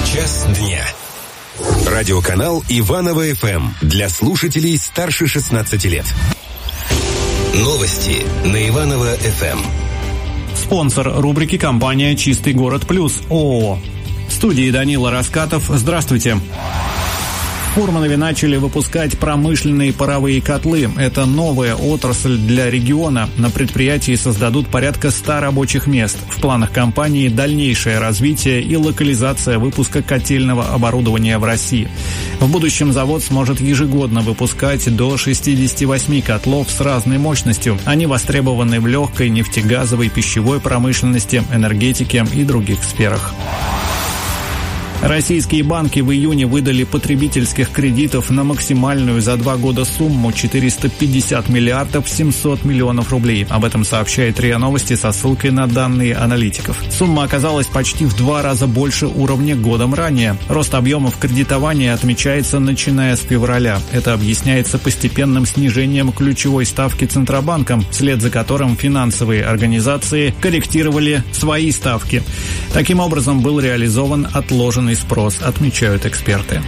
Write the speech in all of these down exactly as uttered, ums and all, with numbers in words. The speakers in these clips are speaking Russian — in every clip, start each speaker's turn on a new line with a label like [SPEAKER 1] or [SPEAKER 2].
[SPEAKER 1] Час дня. Радиоканал Иваново эф эм для слушателей старше шестнадцати лет. Новости на Иваново эф эм.
[SPEAKER 2] Спонсор рубрики — компания «Чистый город плюс» ООО. В студии Данила Раскатов. Здравствуйте. В Фурманове начали выпускать промышленные паровые котлы. Это новая отрасль для региона. На предприятии создадут порядка ста рабочих мест. В планах компании дальнейшее развитие и локализация выпуска котельного оборудования в России. В будущем завод сможет ежегодно выпускать до шестидесяти восьми котлов с разной мощностью. Они востребованы в легкой, нефтегазовой, пищевой промышленности, энергетике и других сферах. Российские банки в июне выдали потребительских кредитов на максимальную за два года сумму четыреста пятьдесят миллиардов семьсот миллионов рублей. Об этом сообщает РИА Новости со ссылкой на данные аналитиков. Сумма оказалась почти в два раза больше уровня годом ранее. Рост объемов кредитования отмечается начиная с февраля. Это объясняется постепенным снижением ключевой ставки Центробанком, вслед за которым финансовые организации корректировали свои ставки. Таким образом, был реализован отложенный спрос, отмечают эксперты.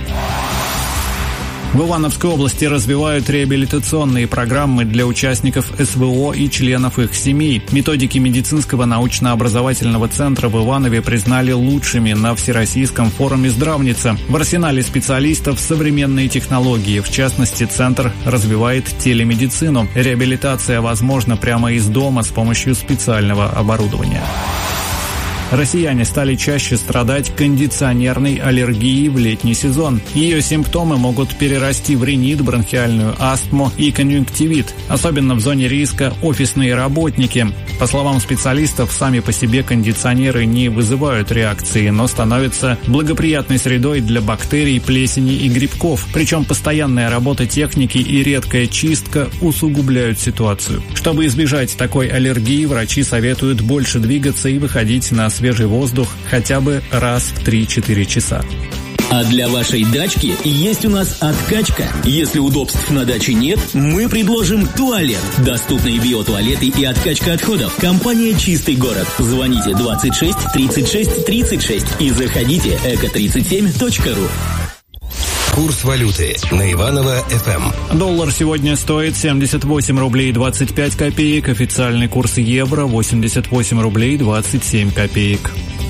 [SPEAKER 2] В Ивановской области развивают реабилитационные программы для участников эс вэ о и членов их семей. Методики медицинского научно-образовательного центра в Иванове признали лучшими на Всероссийском форуме «Здравница». В арсенале специалистов современные технологии. В частности, центр развивает телемедицину. Реабилитация возможна прямо из дома с помощью специального оборудования. Россияне стали чаще страдать кондиционерной аллергией в летний сезон. Ее симптомы могут перерасти в ринит, бронхиальную астму и конъюнктивит. Особенно в зоне риска офисные работники. По словам специалистов, сами по себе кондиционеры не вызывают реакции, но становятся благоприятной средой для бактерий, плесени и грибков. Причем постоянная работа техники и редкая чистка усугубляют ситуацию. Чтобы избежать такой аллергии, врачи советуют больше двигаться и выходить на свежий воздух хотя бы раз в три-четыре часа.
[SPEAKER 3] А для вашей дачки есть у нас откачка. Если удобств на даче нет, мы предложим туалет. Доступные биотуалеты и откачка отходов. Компания «Чистый город». Звоните двадцать шесть тридцать шесть тридцать шесть и заходите эко тридцать семь точка ру.
[SPEAKER 1] Курс валюты на Иваново эф эм.
[SPEAKER 2] Доллар сегодня стоит семьдесят восемь рублей двадцать пять копеек. Официальный курс евро восемьдесят восемь рублей двадцать семь копеек.